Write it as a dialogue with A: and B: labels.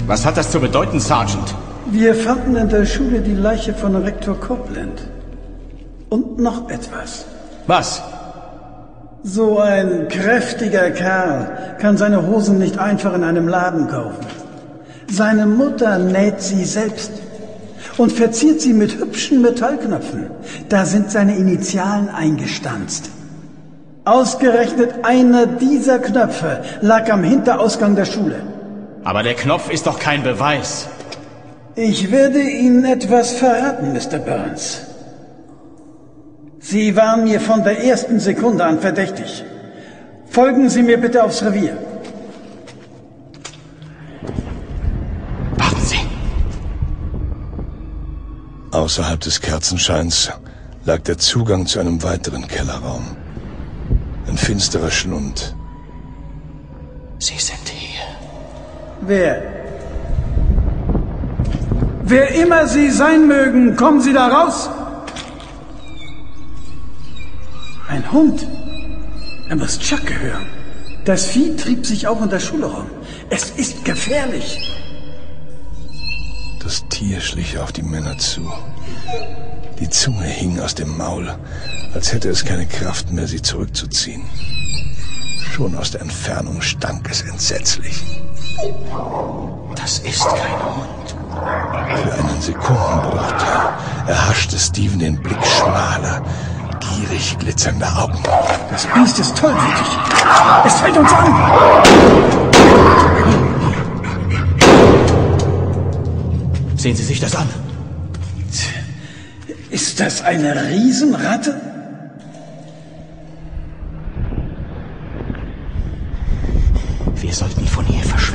A: Was hat das zu bedeuten, Sergeant?
B: Wir fanden in der Schule die Leiche von Rektor Copeland. Und noch etwas.
A: Was?
B: So ein kräftiger Kerl kann seine Hosen nicht einfach in einem Laden kaufen. Seine Mutter näht sie selbst und verziert sie mit hübschen Metallknöpfen. Da sind seine Initialen eingestanzt. Ausgerechnet einer dieser Knöpfe lag am Hinterausgang der Schule.
A: Aber der Knopf ist doch kein Beweis.
B: Ich werde Ihnen etwas verraten, Mr. Burns. Sie waren mir von der ersten Sekunde an verdächtig. Folgen Sie mir bitte aufs Revier.
A: Warten Sie!
C: Außerhalb des Kerzenscheins lag der Zugang zu einem weiteren Kellerraum. Ein finsterer Schlund.
A: Sie sind hier.
B: Wer? Wer immer Sie sein mögen, kommen Sie da raus! Ein Hund. Er muss Chuck gehören. Das Vieh trieb sich auch in der Schule rum. Es ist gefährlich.
C: Das Tier schlich auf die Männer zu. Die Zunge hing aus dem Maul, als hätte es keine Kraft mehr, sie zurückzuziehen. Schon aus der Entfernung stank es entsetzlich.
A: Das ist kein Hund.
C: Für einen Sekundenbruchteil erhaschte Steven den Blick schmaler, gierig glitzernder Augen.
B: Das Biest ist tollwütig. Es fällt uns an.
A: Sehen Sie sich das an.
B: Ist das eine Riesenratte?
A: Wir sollten von hier verschwinden.